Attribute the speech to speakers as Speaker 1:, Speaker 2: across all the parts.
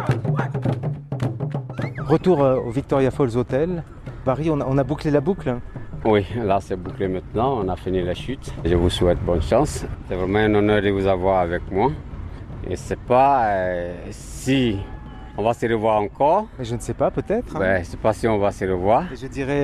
Speaker 1: Retour au Victoria Falls Hotel. Barry, on a bouclé la boucle.
Speaker 2: Oui, là c'est bouclé maintenant, on a fini la chute. Je vous souhaite bonne chance. C'est vraiment un honneur de vous avoir avec moi. Et c'est pas si on va se revoir encore.
Speaker 1: Mais je ne sais pas, peut-être.
Speaker 2: Je ne sais pas si on va se revoir.
Speaker 1: Et je dirais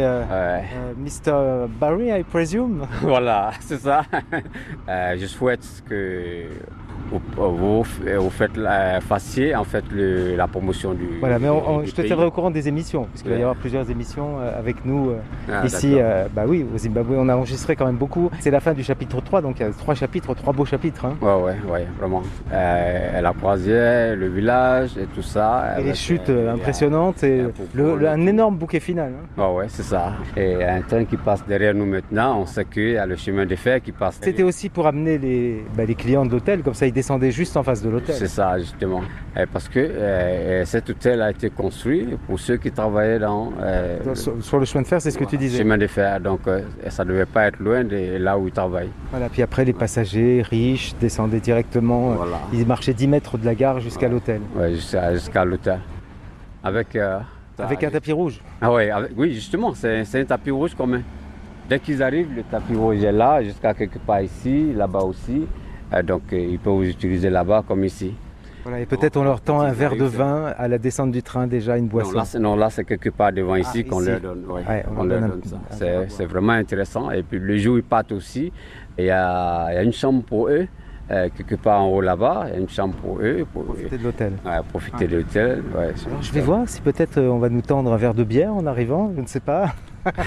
Speaker 1: Mr. Barry, I presume.
Speaker 2: Voilà, c'est ça. Je souhaite que vous fassiez en fait la promotion du
Speaker 1: Voilà, mais
Speaker 2: du
Speaker 1: je te
Speaker 2: pays.
Speaker 1: tiendrai au courant des émissions, puisqu'il va y avoir plusieurs émissions avec nous ici.
Speaker 2: D'accord.
Speaker 1: Oui, au Zimbabwe, on a enregistré quand même beaucoup. C'est la fin du chapitre 3, donc il y a 3 chapitres, 3 beaux chapitres. Hein.
Speaker 2: Ouais, vraiment. La croisière, le village et tout ça.
Speaker 1: Et les chutes impressionnantes et un énorme bouquet final. Hein.
Speaker 2: Ouais, c'est ça. Et un train qui passe derrière nous maintenant, on sait qu'il y a le chemin de fer qui passe.
Speaker 1: C'était aussi pour amener les clients de l'hôtel, comme ça ils descendaient juste en face de l'hôtel.
Speaker 2: C'est ça, justement. Parce que cet hôtel a été construit pour ceux qui travaillaient
Speaker 1: sur le chemin de fer, c'est ce que tu disais.
Speaker 2: Chemin de fer, donc ça ne devait pas être loin de là où ils travaillent.
Speaker 1: Voilà, puis après les passagers riches descendaient directement,
Speaker 2: Voilà.
Speaker 1: Ils marchaient 10 mètres de la gare jusqu'à l'hôtel.
Speaker 2: Oui, jusqu'à l'hôtel. Avec
Speaker 1: un tapis rouge.
Speaker 2: Ah ouais, oui, justement, c'est un tapis rouge quand même. Dès qu'ils arrivent, le tapis rouge est là, jusqu'à quelque part ici, là-bas aussi. Donc ils peuvent utiliser là-bas comme ici.
Speaker 1: Voilà, et peut-être on leur tend un verre de vin à la descente du train, déjà une boisson.
Speaker 2: Non, là c'est quelque part devant ici qu'on
Speaker 1: ici.
Speaker 2: leur donne.
Speaker 1: Ouais,
Speaker 2: on leur donne ça. C'est vraiment intéressant. Et puis le jour où ils partent aussi, il y a une chambre pour eux. Quelque part en haut là-bas, il y a une chambre pour eux. Pour
Speaker 1: profiter de l'hôtel.
Speaker 2: Ouais, profiter de l'hôtel. Ouais,
Speaker 1: alors, je vais voir si peut-être on va nous tendre un verre de bière en arrivant, je ne sais pas.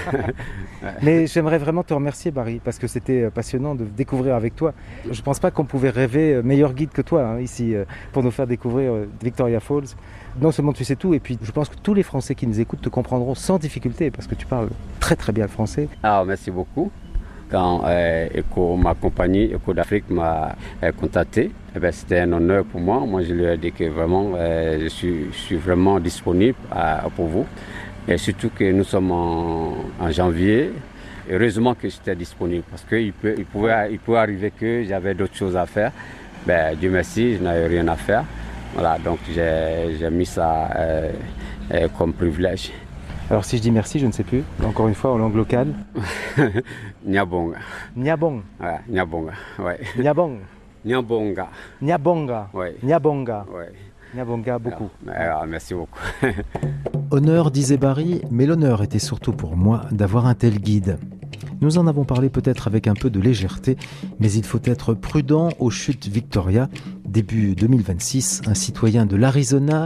Speaker 1: Mais j'aimerais vraiment te remercier, Barry, parce que c'était passionnant de découvrir avec toi. Je ne pense pas qu'on pouvait rêver meilleur guide que toi ici pour nous faire découvrir Victoria Falls. Non seulement tu sais tout, et puis je pense que tous les Français qui nous écoutent te comprendront sans difficulté parce que tu parles très très bien le français.
Speaker 2: Ah, merci beaucoup. Quand ma compagnie Eco d'Afrique m'a contacté, c'était un honneur pour moi. Moi, je lui ai dit que vraiment, je suis vraiment disponible pour vous. Et surtout que nous sommes en janvier. Heureusement que j'étais disponible parce qu'il pouvait arriver que j'avais d'autres choses à faire. Dieu merci, je n'avais rien à faire. Voilà, donc j'ai mis ça comme privilège.
Speaker 1: Alors si je dis merci, je ne sais plus. Encore une fois, en langue locale.
Speaker 2: Nyabonga.
Speaker 1: Nyabong.
Speaker 2: Ouais, Nyabonga. Ouais.
Speaker 1: Nyabong.
Speaker 2: Nyabonga.
Speaker 1: Nyabonga.
Speaker 2: Ouais.
Speaker 1: Nyabonga.
Speaker 2: Ouais.
Speaker 1: Nyabonga, beaucoup.
Speaker 2: Alors, merci beaucoup.
Speaker 1: Honneur, disait Barry, mais l'honneur était surtout pour moi d'avoir un tel guide. Nous en avons parlé peut-être avec un peu de légèreté, mais il faut être prudent aux chutes Victoria. Début 2026, un citoyen de l'Arizona